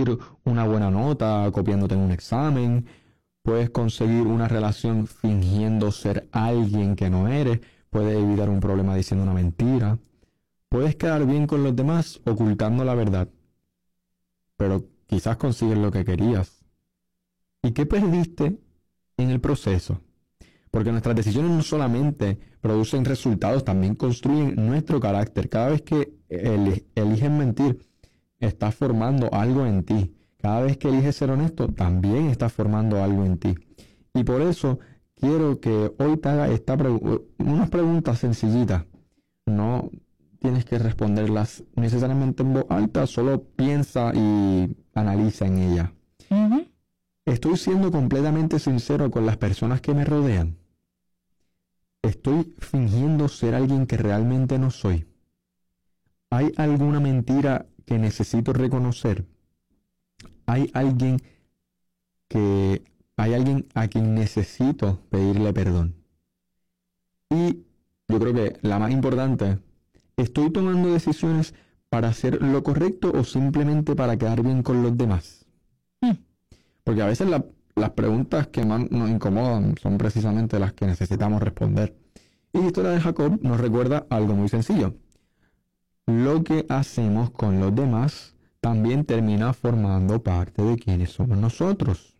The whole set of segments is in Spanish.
conseguir una buena nota copiándote en un examen. Puedes conseguir una relación fingiendo ser alguien que no eres. Puedes evitar un problema diciendo una mentira. Puedes quedar bien con los demás ocultando la verdad. Pero quizás consigues lo que querías. ¿Y qué perdiste en el proceso? Porque nuestras decisiones no solamente producen resultados, también construyen nuestro carácter. Cada vez que eliges mentir, estás formando algo en ti. Cada vez que eliges ser honesto, también estás formando algo en ti. Y por eso quiero que hoy te haga unas preguntas sencillitas. No tienes que responderlas necesariamente en voz alta, solo piensa y analiza en ella. Uh-huh. ¿Estoy siendo completamente sincero con las personas que me rodean? ¿Estoy fingiendo ser alguien que realmente no soy? ¿Hay alguna mentira que necesito reconocer? ¿Hay alguien a quien necesito pedirle perdón? Y yo creo que la más importante, ¿estoy tomando decisiones para hacer lo correcto o simplemente para quedar bien con los demás? Porque a veces las preguntas que más nos incomodan son precisamente las que necesitamos responder. Y la historia de Jacob nos recuerda algo muy sencillo. Lo que hacemos con los demás también termina formando parte de quienes somos nosotros.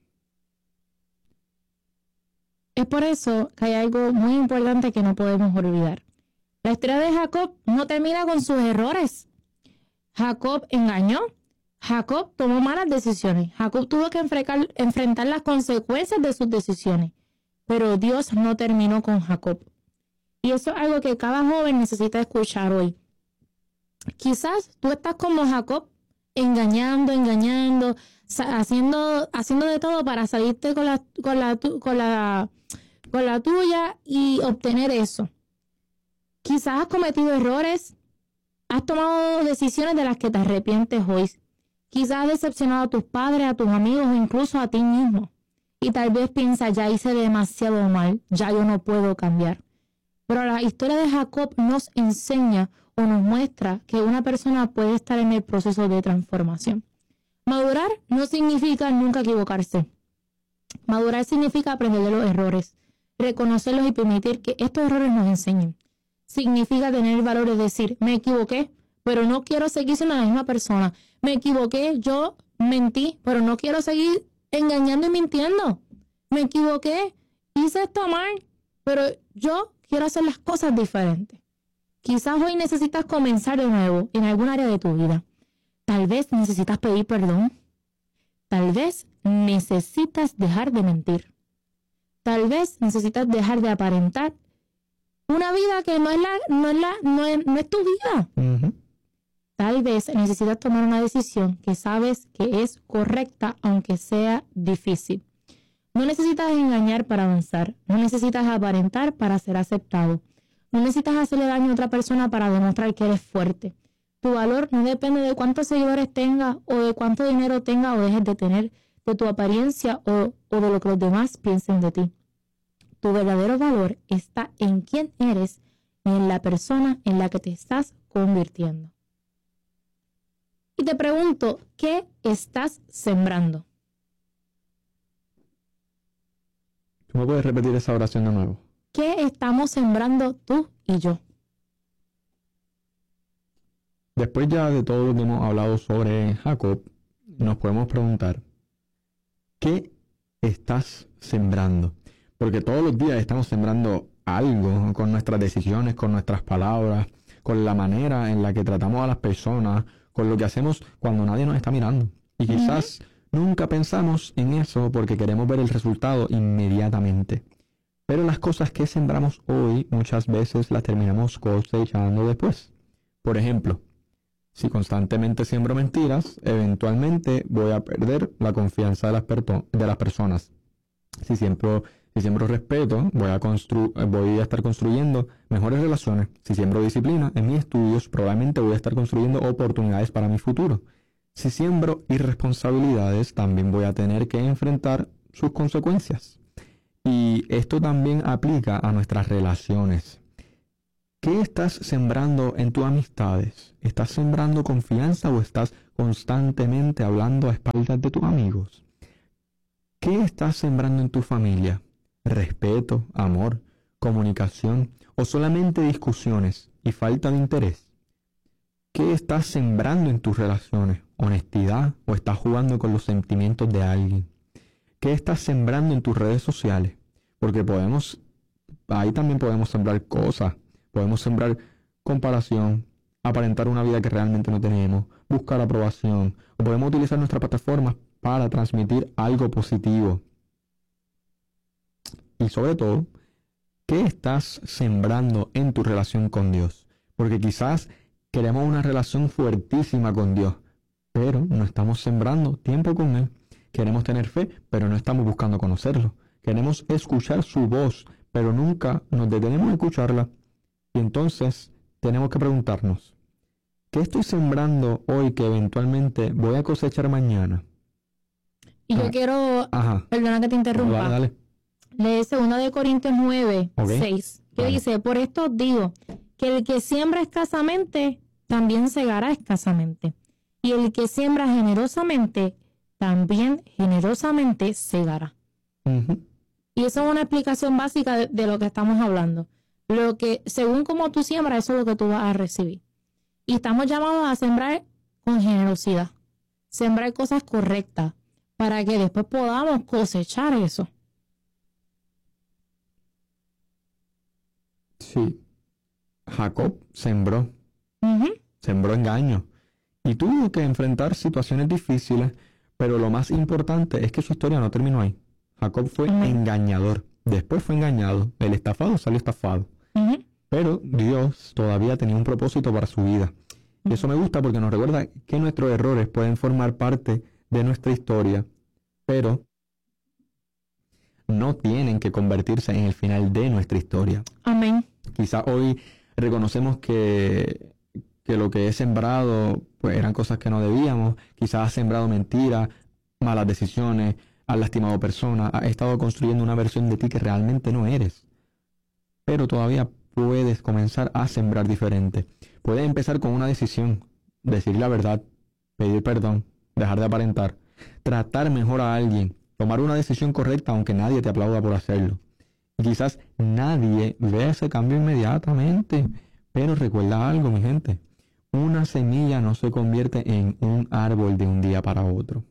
Es por eso que hay algo muy importante que no podemos olvidar. La historia de Jacob no termina con sus errores. Jacob engañó. Jacob tomó malas decisiones. Jacob tuvo que enfrentar las consecuencias de sus decisiones. Pero Dios no terminó con Jacob. Y eso es algo que cada joven necesita escuchar hoy. Quizás tú estás como Jacob, engañando, haciendo de todo para salirte con la tuya y obtener eso. Quizás has cometido errores, has tomado decisiones de las que te arrepientes hoy. Quizás has decepcionado a tus padres, a tus amigos o incluso a ti mismo. Y tal vez piensas, ya hice demasiado mal, ya yo no puedo cambiar. Pero la historia de Jacob nos enseña o nos muestra que una persona puede estar en el proceso de transformación. Madurar no significa nunca equivocarse. Madurar significa aprender de los errores, reconocerlos y permitir que estos errores nos enseñen. Significa tener el valor de decir, me equivoqué, pero no quiero seguir siendo la misma persona. Me equivoqué, yo mentí, pero no quiero seguir engañando y mintiendo. Me equivoqué, hice esto mal, pero yo quiero hacer las cosas diferentes. Quizás hoy necesitas comenzar de nuevo en algún área de tu vida. Tal vez necesitas pedir perdón. Tal vez necesitas dejar de mentir. Tal vez necesitas dejar de aparentar una vida que no es tu vida. Uh-huh. Tal vez necesitas tomar una decisión que sabes que es correcta, aunque sea difícil. No necesitas engañar para avanzar. No necesitas aparentar para ser aceptado. No necesitas hacerle daño a otra persona para demostrar que eres fuerte. Tu valor no depende de cuántos seguidores tengas o de cuánto dinero tengas o dejes de tener, de tu apariencia o de lo que los demás piensen de ti. Tu verdadero valor está en quién eres y en la persona en la que te estás convirtiendo. Y te pregunto, ¿qué estás sembrando? ¿Tú me puedes repetir esa oración de nuevo? ¿Qué estamos sembrando tú y yo? Después ya de todo lo que hemos hablado sobre Jacob, nos podemos preguntar, ¿qué estás sembrando? Porque todos los días estamos sembrando algo con nuestras decisiones, con nuestras palabras, con la manera en la que tratamos a las personas, con lo que hacemos cuando nadie nos está mirando. Y quizás nunca pensamos en eso porque queremos ver el resultado inmediatamente. Pero las cosas que sembramos hoy muchas veces las terminamos cosechando después. Por ejemplo, si constantemente siembro mentiras, eventualmente voy a perder la confianza de las personas. Si siembro respeto, voy a estar construyendo mejores relaciones. Si siembro disciplina en mis estudios, probablemente voy a estar construyendo oportunidades para mi futuro. Si siembro irresponsabilidades, también voy a tener que enfrentar sus consecuencias. Y esto también aplica a nuestras relaciones. ¿Qué estás sembrando en tus amistades? ¿Estás sembrando confianza o estás constantemente hablando a espaldas de tus amigos? ¿Qué estás sembrando en tu familia? ¿Respeto, amor, comunicación o solamente discusiones y falta de interés? ¿Qué estás sembrando en tus relaciones? ¿Honestidad o estás jugando con los sentimientos de alguien? ¿Qué estás sembrando en tus redes sociales? Porque ahí también podemos sembrar cosas. Podemos sembrar comparación, aparentar una vida que realmente no tenemos, buscar aprobación. O podemos utilizar nuestras plataformas para transmitir algo positivo. Y sobre todo, ¿qué estás sembrando en tu relación con Dios? Porque quizás queremos una relación fuertísima con Dios, pero no estamos sembrando tiempo con Él. Queremos tener fe, pero no estamos buscando conocerlo. Queremos escuchar su voz, pero nunca nos detenemos a escucharla. Y entonces tenemos que preguntarnos, ¿qué estoy sembrando hoy que eventualmente voy a cosechar mañana? Y yo quiero, perdona que te interrumpa, dale. Lee 2 Corintios 9, 6, que dice, por esto os digo, que el que siembra escasamente, también segará escasamente. Y el que siembra generosamente, también generosamente segará. Y eso es una explicación básica de lo que estamos hablando. Lo que, según como tú siembras, eso es lo que tú vas a recibir. Y estamos llamados a sembrar con generosidad. Sembrar cosas correctas para que después podamos cosechar eso. Sí. Jacob sembró engaño y tuvo que enfrentar situaciones difíciles, pero lo más importante es que su historia no terminó ahí. Jacob fue engañador, después fue engañado, el estafado salió estafado, pero Dios todavía tenía un propósito para su vida. Y eso me gusta porque nos recuerda que nuestros errores pueden formar parte de nuestra historia, pero no tienen que convertirse en el final de nuestra historia. Amén. Quizás hoy reconocemos que lo que he sembrado pues eran cosas que no debíamos. Quizás has sembrado mentiras, malas decisiones, has lastimado personas, has estado construyendo una versión de ti que realmente no eres. Pero todavía puedes comenzar a sembrar diferente. Puedes empezar con una decisión, decir la verdad, pedir perdón, dejar de aparentar, tratar mejor a alguien, tomar una decisión correcta aunque nadie te aplauda por hacerlo. Y quizás nadie vea ese cambio inmediatamente, pero recuerda algo, mi gente. Una semilla no se convierte en un árbol de un día para otro.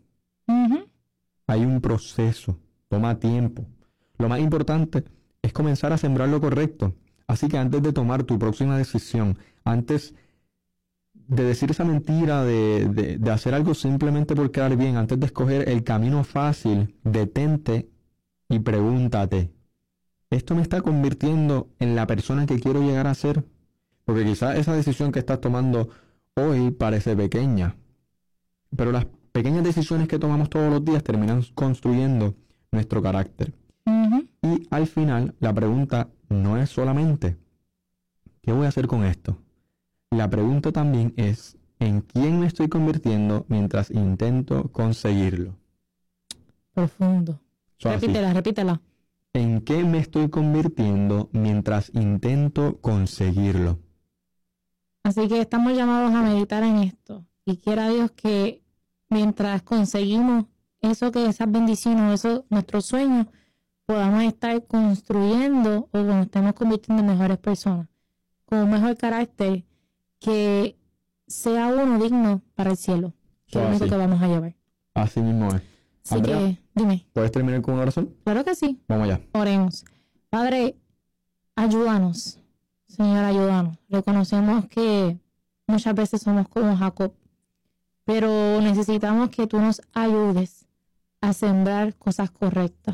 Hay un proceso, toma tiempo. Lo más importante es comenzar a sembrar lo correcto. Así que antes de tomar tu próxima decisión, antes de decir esa mentira, de hacer algo simplemente por quedar bien, antes de escoger el camino fácil, detente y pregúntate, ¿esto me está convirtiendo en la persona que quiero llegar a ser? Porque quizás esa decisión que estás tomando hoy parece pequeña, pero las pequeñas decisiones que tomamos todos los días terminan construyendo nuestro carácter. Y al final, la pregunta no es solamente, ¿qué voy a hacer con esto? La pregunta también es, ¿en quién me estoy convirtiendo mientras intento conseguirlo? Profundo. Repítela. ¿En qué me estoy convirtiendo mientras intento conseguirlo? Así que estamos llamados a meditar en esto. Y quiera Dios que mientras conseguimos esas bendiciones, esos nuestros sueños, podamos estar construyendo o nos estemos convirtiendo en mejores personas, con un mejor carácter, que sea uno digno para el cielo, que es lo único que vamos a llevar. Así mismo es. Así Andrea, que, dime. ¿Puedes terminar con una oración? Claro que sí. Vamos allá. Oremos. Padre, ayúdanos. Señor, ayúdanos. Reconocemos que muchas veces somos como Jacob, pero necesitamos que tú nos ayudes a sembrar cosas correctas,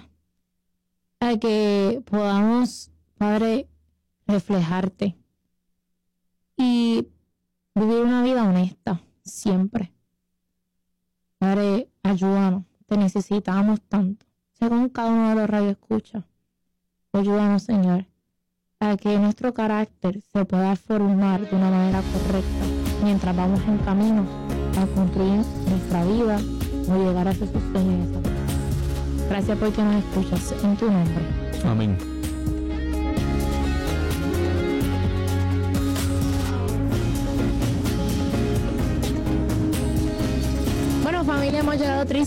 a que podamos, Padre, reflejarte y vivir una vida honesta siempre. Padre, ayúdanos, te necesitamos tanto. Según cada uno de los radioescuchas, ayúdanos, Señor, a que nuestro carácter se pueda formar de una manera correcta mientras vamos en camino a construir nuestra vida o llegar a esos sueños. Gracias porque nos escuchas, en tu nombre. Amén. familia hemos llegado